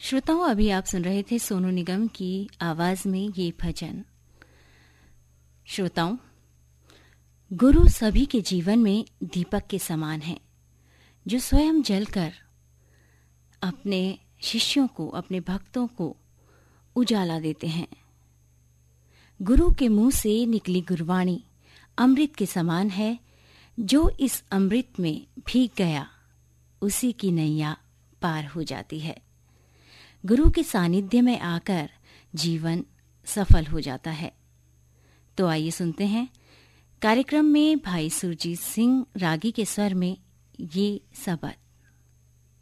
श्रोताओं, अभी आप सुन रहे थे सोनू निगम की आवाज में ये भजन। श्रोताओं, गुरु सभी के जीवन में दीपक के समान है, जो स्वयं जलकर अपने शिष्यों को, अपने भक्तों को उजाला देते हैं। गुरु के मुंह से निकली गुरवाणी अमृत के समान है। जो इस अमृत में भीग गया, उसी की नैया पार हो जाती है। गुरु के सानिध्य में आकर जीवन सफल हो जाता है। तो आइए सुनते हैं कार्यक्रम में भाई सुरजीत सिंह रागी के स्वर में ये सबद।